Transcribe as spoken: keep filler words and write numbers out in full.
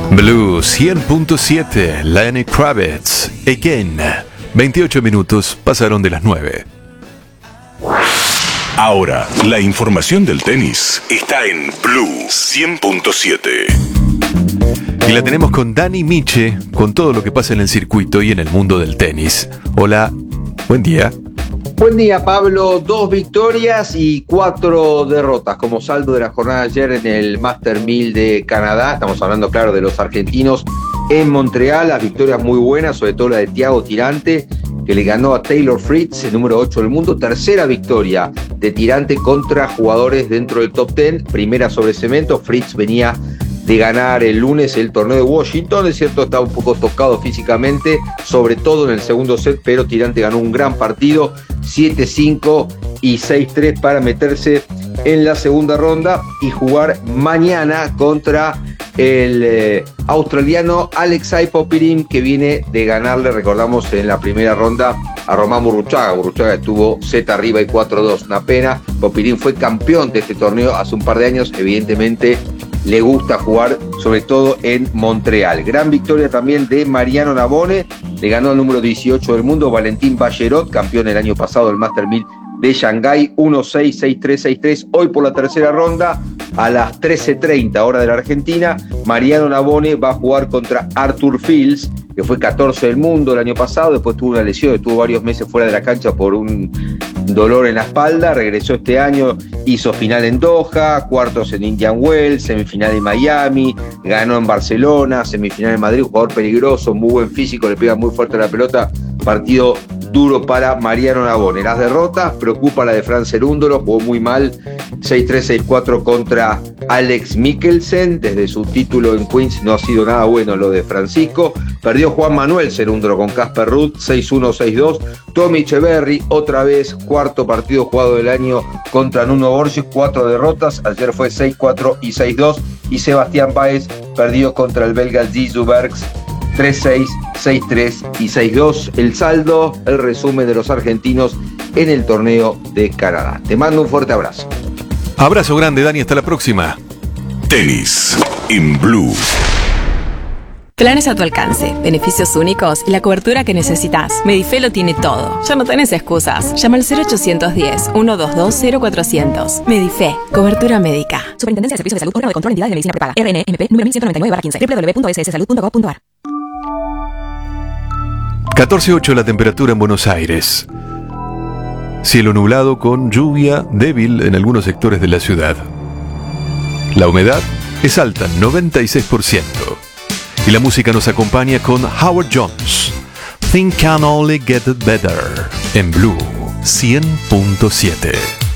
Blue cien punto siete, Lenny Kravitz, Again. veintiocho minutos pasaron de las nueve. Ahora, la información del tenis está en Blue cien punto siete. Y la tenemos con Dani Miche, con todo lo que pasa en el circuito y en el mundo del tenis. Hola, buen día. Buen día, Pablo. Dos victorias y cuatro derrotas como saldo de la jornada de ayer en el Master mil de Canadá. Estamos hablando, claro, de los argentinos en Montreal. Las victorias muy buenas, sobre todo la de Thiago Tirante, que le ganó a Taylor Fritz, el número ocho del mundo. Tercera victoria de Tirante contra jugadores dentro del top diez. Primera sobre cemento. Fritz venía de ganar el lunes el torneo de Washington. Es cierto, estaba un poco tocado físicamente, sobre todo en el segundo set, pero Tirante ganó un gran partido, siete cinco y seis tres para meterse en la segunda ronda y jugar mañana contra el eh, australiano Alexei Popyrin, que viene de ganarle, recordamos, en la primera ronda a Román Burruchaga. Burruchaga estuvo set arriba y cuatro dos, una pena. Popyrin fue campeón de este torneo hace un par de años, evidentemente le gusta jugar sobre todo en Montreal. Gran victoria también de Mariano Navone, le ganó al número dieciocho del mundo, Valentín Ballerot, campeón el año pasado del Master mil de Shanghái, uno seis, seis tres, seis tres. Hoy por la tercera ronda, a las trece treinta hora de la Argentina, Mariano Navone va a jugar contra Arthur Fils, que fue catorce del mundo el año pasado, después tuvo una lesión, estuvo varios meses fuera de la cancha por un dolor en la espalda, regresó este año, hizo final en Doha, cuartos en Indian Wells, semifinal en Miami, ganó en Barcelona, semifinal en Madrid, jugador peligroso, muy buen físico, le pega muy fuerte a la pelota, partido duro para Mariano Navone. Las derrotas, preocupa la de Fran Cerúndolo, jugó muy mal, seis tres, seis cuatro contra Alex Mikkelsen, desde su título en Queens no ha sido nada bueno lo de Francisco. Perdió Juan Manuel Cerúndolo con Casper Ruud, seis uno, seis dos. Tommy Echeverry, otra vez, cuarto partido jugado del año contra Nuno Borges, cuatro derrotas, ayer fue seis cuatro y seis dos. Y Sebastián Báez perdió contra el belga Zizou Bergs, tres seis, seis tres y seis dos. El saldo, el resumen de los argentinos en el torneo de Canadá. Te mando un fuerte abrazo. Abrazo grande, Dani, hasta la próxima. Tenis en Blue. Planes a tu alcance, beneficios únicos y la cobertura que necesitas. Medife lo tiene todo. Ya no tenés excusas. Llama al cero ochocientos diez, ciento veintidós, cero cuatrocientos. Medife, cobertura médica. Superintendencia de Servicios de Salud, órgano de control, entidad de medicina prepaga. R N M P número mil ciento noventa y nueve barra quince. doble u doble u doble u punto s s salud punto gov punto a r. catorce ocho la temperatura en Buenos Aires. Cielo nublado con lluvia débil en algunos sectores de la ciudad. La humedad es alta, noventa y seis por ciento. Y la música nos acompaña con Howard Jones. Think Can Only Get Better en Blue cien punto siete.